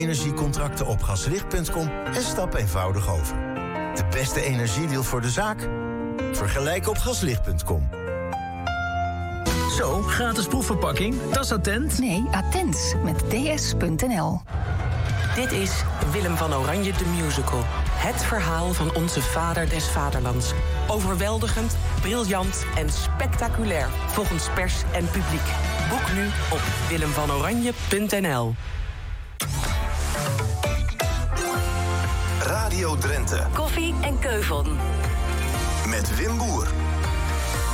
Energiecontracten op gaslicht.com en stap eenvoudig over. De beste energiedeal voor de zaak? Vergelijk op gaslicht.com. Zo, gratis proefverpakking. Dat is attent. Nee, Attens met ds.nl. Dit is Willem van Oranje de Musical. Het verhaal van onze vader des vaderlands. Overweldigend, briljant en spectaculair. Volgens pers en publiek. Boek nu op willemvanoranje.nl. Radio Drenthe. Koffie en Keuvon. Met Wim Boer.